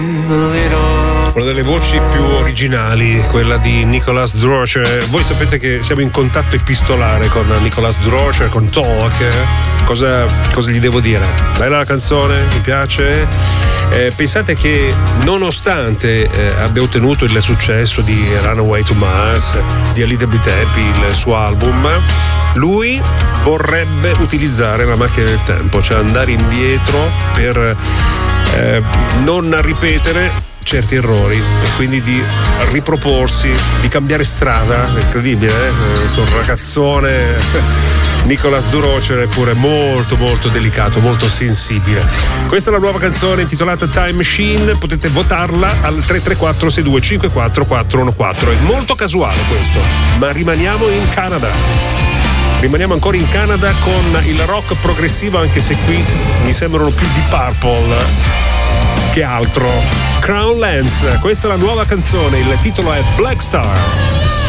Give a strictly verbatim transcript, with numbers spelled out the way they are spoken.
Una delle voci più originali, quella di Nicolas Drocher. Voi sapete che siamo in contatto epistolare con Nicolas Drocher, con Talk. Cosa, cosa gli devo dire? Bella la canzone, mi piace. Eh, pensate che nonostante eh, abbia ottenuto il successo di Runaway to Mars, di A Little Bit Happy, il suo album, lui vorrebbe utilizzare la macchina del tempo, cioè andare indietro per eh, non ripetere certi errori e quindi di riproporsi, di cambiare strada. Incredibile, eh? Sono un ragazzone. Nicolas Drocher è pure molto molto delicato, molto sensibile. Questa è la nuova canzone intitolata Time Machine, potete votarla al tre tre quattro sei due cinque quattro quattro uno quattro. È molto casuale questo, ma rimaniamo in Canada. Rimaniamo ancora in Canada con il rock progressivo, anche se qui mi sembrano più di Purple che altro. Crown Lands, questa è la nuova canzone, il titolo è Black Star.